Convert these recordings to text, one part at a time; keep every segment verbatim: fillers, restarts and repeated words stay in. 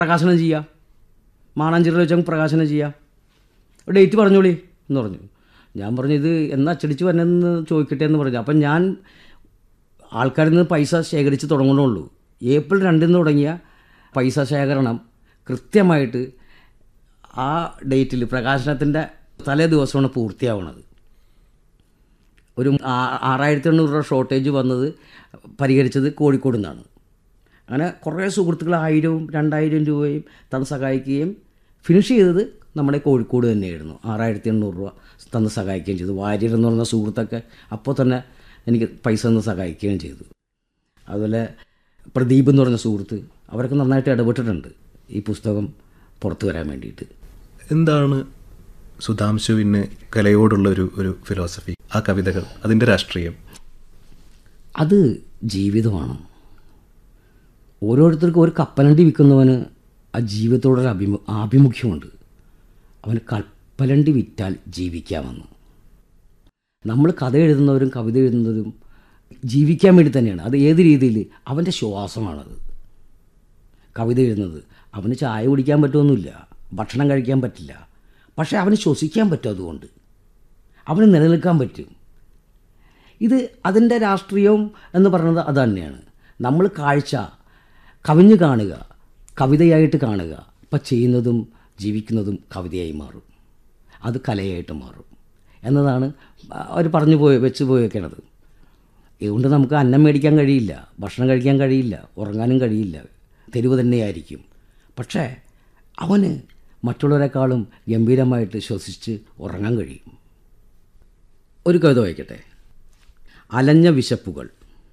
പ്രകാശനം ചെയ്യാം, മാണാഞ്ചിറയിൽ വെച്ച് പ്രകാശനം ചെയ്യാം, ഡേറ്റ് പറഞ്ഞോളി എന്ന് പറഞ്ഞു. ഞാൻ പറഞ്ഞു ഇത് എന്നാ അച്ചടിച്ച് വരണമെന്ന് ചോദിക്കട്ടെ എന്ന് പറഞ്ഞു. അപ്പം ഞാൻ ആൾക്കാരിൽ നിന്ന് പൈസ ശേഖരിച്ച് തുടങ്ങണുള്ളൂ. ഏപ്രിൽ രണ്ടിന് തുടങ്ങിയ പൈസ ശേഖരണം കൃത്യമായിട്ട് ആ ഡേറ്റിൽ പ്രകാശനത്തിൻ്റെ തലേ ദിവസമാണ് പൂർത്തിയാവുന്നത്. ഒരു ആറായിരത്തി എണ്ണൂറ് രൂപ ഷോർട്ടേജ് വന്നത് പരിഹരിച്ചത് കോഴിക്കോട് നിന്നാണ്. അങ്ങനെ കുറേ സുഹൃത്തുക്കൾ ആയിരവും രണ്ടായിരം രൂപയും തന്ന് സഹായിക്കുകയും ഫിനിഷ് ചെയ്തത് നമ്മുടെ കോഴിക്കോട് തന്നെയായിരുന്നു. ആറായിരത്തി എണ്ണൂറ് രൂപ തന്ന് സഹായിക്കുകയും ചെയ്തു. വാര്യർ എന്ന് പറഞ്ഞ സുഹൃത്തൊക്കെ അപ്പോൾ തന്നെ എനിക്ക് പൈസ തന്ന് സഹായിക്കുകയും ചെയ്തു. അതുപോലെ പ്രദീപ് എന്ന് പറഞ്ഞ സുഹൃത്ത്, അവരൊക്കെ നന്നായിട്ട് ഇടപെട്ടിട്ടുണ്ട് ഈ പുസ്തകം പുറത്തു വരാൻ വേണ്ടിയിട്ട്. എന്താണ് സുധാംശുവിന് കലയോടുള്ള ഒരു ഒരു ഫിലോസഫി, ആ കവിതകൾ, അതിൻ്റെ രാഷ്ട്രീയം? അത് ജീവിതമാണ്. ഓരോരുത്തർക്കും ഒരു കപ്പലണ്ടി വിൽക്കുന്നവന് ആ ജീവിതത്തോടൊരു അഭിമു ആഭിമുഖ്യമുണ്ട്. അവന് കപ്പലണ്ടി വിറ്റാൽ ജീവിക്കാമെന്ന്. നമ്മൾ കഥ എഴുതുന്നവരും കവിത എഴുതുന്നവരും ജീവിക്കാൻ വേണ്ടി തന്നെയാണ്. അത് ഏത് രീതിയിൽ, അവൻ്റെ ശ്വാസമാണത്. കവിത എഴുതുന്നത് അവന് ചായ കുടിക്കാൻ പറ്റുമൊന്നുമില്ല, ഭക്ഷണം കഴിക്കാൻ പറ്റില്ല, പക്ഷേ അവന് ശ്വസിക്കാൻ പറ്റും. അതുകൊണ്ട് അവന് നിലനിൽക്കാൻ പറ്റും. ഇത് അതിൻ്റെ രാഷ്ട്രീയവും എന്ന് പറയുന്നത് അത് തന്നെയാണ്. നമ്മൾ കാഴ്ച കവിഞ്ഞ് കാണുക, കവിതയായിട്ട് കാണുക, അപ്പം ചെയ്യുന്നതും ജീവിക്കുന്നതും കവിതയായി മാറും, അത് കലയായിട്ട് മാറും എന്നതാണ് അവർ പറഞ്ഞു പോയി വെച്ച് പോയി വെക്കണത്. ഇതുകൊണ്ട് നമുക്ക് അന്നം മേടിക്കാൻ കഴിയില്ല, ഭക്ഷണം കഴിക്കാൻ കഴിയില്ല, ഉറങ്ങാനും കഴിയില്ല, തെരുവ് തന്നെയായിരിക്കും. പക്ഷേ അവന് മറ്റുള്ളവരെക്കാളും ഗംഭീരമായിട്ട് ശ്വസിച്ച് ഉറങ്ങാൻ കഴിയും. ഒരു കവിത വായിക്കട്ടെ. അലഞ്ഞ വിശപ്പുകൾ.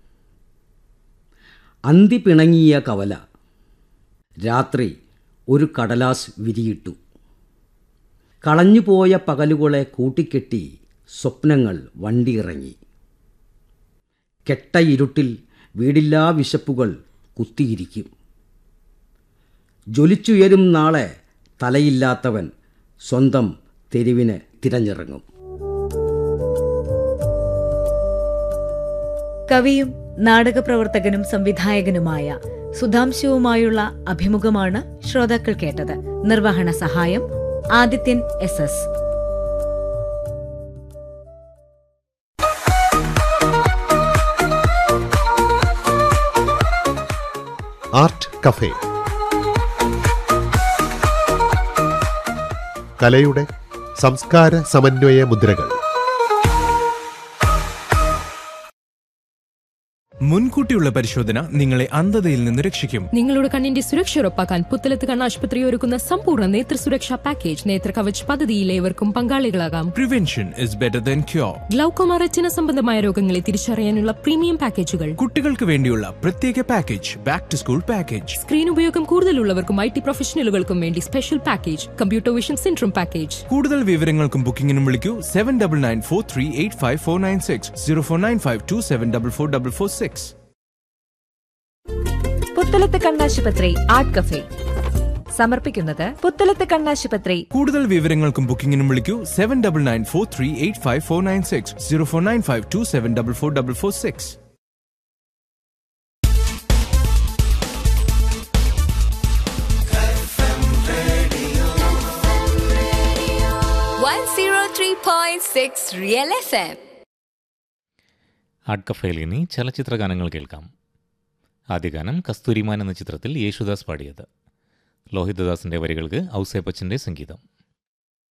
അന്തി പിണങ്ങിയ കവല രാത്രി ഒരു കടലാസ് വിരിയിട്ടു. കളഞ്ഞുപോയ പകലുകളെ കൂട്ടിക്കെട്ടി സ്വപ്നങ്ങൾ വണ്ടിയിറങ്ങി. കെട്ട ഇരുട്ടിൽ വീടില്ലാ വിശപ്പുകൾ കുത്തിയിരിക്കും. ജ്വലിച്ചുയരും നാളെ തലയില്ലാത്തവൻ സ്വന്തം തെരുവിനെ തിരഞ്ഞിറങ്ങും. കവിയും നാടകപ്രവർത്തകനും സംവിധായകനുമായ സുധാംശുവുമായുള്ള അഭിമുഖമാണ് ശ്രോതാക്കൾ കേട്ടത്. നിർവഹണ സഹായം Adithyan S S. Art cafe, കലയുടെ സംസ്കാര സമന്വയ മുദ്രകൾ. മുൻകൂട്ടിയുള്ള പരിശോധന നിങ്ങളെ അന്ധതയിൽ നിന്ന് രക്ഷിക്കും. നിങ്ങളുടെ കണ്ണിന്റെ സുരക്ഷ ഉറപ്പാക്കാൻ പുത്തലത്ത് കണ്ണാശുപത്രി ഒരുക്കുന്ന സമ്പൂർണ്ണ നേത്ര സുരക്ഷാ പാക്കേജ് നേത്ര കവച് പദ്ധതിയിൽ ഏവർക്കും പങ്കാളികളാകാം. Prevention is better than cure. Glaucoma, retina സംബന്ധമായ രോഗങ്ങളെ തിരിച്ചറിയാനുള്ള പ്രീമിയം പാക്കേജുകൾ, കുട്ടികൾക്ക് വേണ്ടിയുള്ള പ്രത്യേക package, back to school package, screen ഉപയോഗം കൂടുതലുള്ളവർക്കും ഐ ടി പ്രൊഫഷണലുകൾക്കും വേണ്ടി special package, computer vision syndrome package. കൂടുതൽ വിവരങ്ങൾക്കും ബുക്കിംഗിനും വിളിക്കൂ seven double nine four three eight five four nine six zero four nine five to seven double four double four six. Puthalath കണ്ണാശുപത്രി art cafe സമർപ്പിക്കുന്നത് പുത്തലത്ത് കണ്ണാശുപത്രി. കൂടുതൽ വിവരങ്ങൾക്കും ബുക്കിംഗിനും വിളിക്കൂ seven double nine four three eight five four nine six zero four nine five to seven double four double four six. Art കഫേയിൽ ഇനി ചലച്ചിത്ര ഗാനങ്ങൾ കേൾക്കാം. ആദ്യ ഗാനം കസ്തൂരിമാൻ എന്ന ചിത്രത്തിൽ യേശുദാസ് പാടിയത്. ലോഹിതദാസിൻ്റെ വരികൾക്ക് ഔസേപ്പച്ചൻ്റെ സംഗീതം.